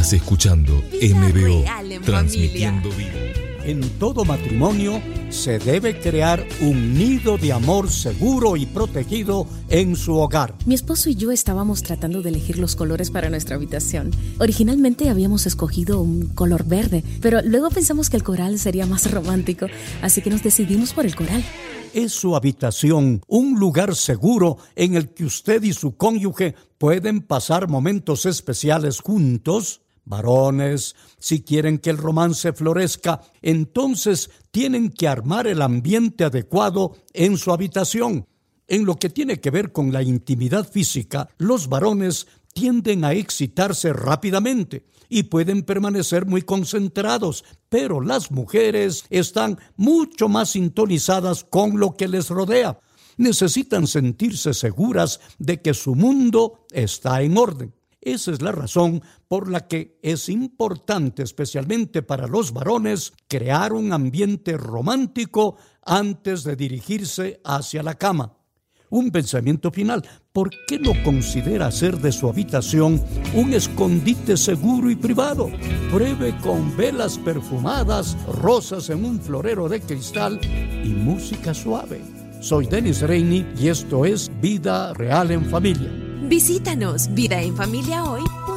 Estás escuchando Vida MBO, real en transmitiendo familia. vida. En todo matrimonio se debe crear un nido de amor seguro y protegido en su hogar. Mi esposo y yo estábamos tratando de elegir los colores para nuestra habitación. Originalmente habíamos escogido un color verde, pero luego pensamos que el coral sería más romántico, así que nos decidimos por el coral. ¿Es su habitación un lugar seguro en el que usted y su cónyuge pueden pasar momentos especiales juntos? Varones, si quieren que el romance florezca, entonces tienen que armar el ambiente adecuado en su habitación. En lo que tiene que ver con la intimidad física, los varones tienden a excitarse rápidamente y pueden permanecer muy concentrados, pero las mujeres están mucho más sintonizadas con lo que les rodea. Necesitan sentirse seguras de que su mundo está en orden. Esa es la razón por la que es importante, especialmente para los varones, crear un ambiente romántico antes de dirigirse hacia la cama. Un pensamiento final: ¿por qué no considera hacer de su habitación un escondite seguro y privado? Pruebe con velas perfumadas, rosas en un florero de cristal y música suave. Soy Dennis Rainey y esto es Vida Real en Familia. Visítanos vidaenfamiliahoy.com.